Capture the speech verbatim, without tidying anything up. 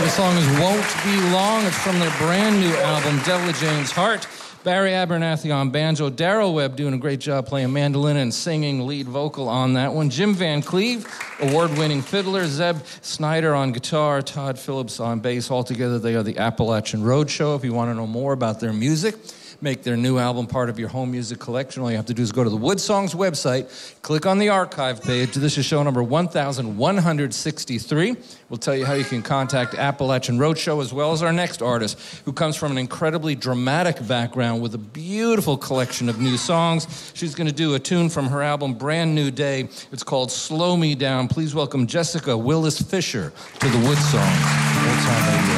The song is Won't Be Long. It's from their brand new album, Devil Jane's Heart. Barry Abernathy on banjo. Daryl Webb doing a great job playing mandolin and singing lead vocal on that one. Jim Van Cleve, award-winning fiddler. Zeb Snyder on guitar. Todd Phillips on bass. Altogether, they are the Appalachian Roadshow. If you want to know more about their music, make their new album part of your home music collection, all you have to do is go to the Wood Songs website, click on the archive page. This is show number one thousand one hundred sixty-three. We'll tell you how you can contact Appalachian Roadshow, as well as our next artist, who comes from an incredibly dramatic background with a beautiful collection of new songs. She's going to do a tune from her album, Brand New Day. It's called Slow Me Down. Please welcome Jessica Willis Fisher to the Wood Songs. Old Time Radio.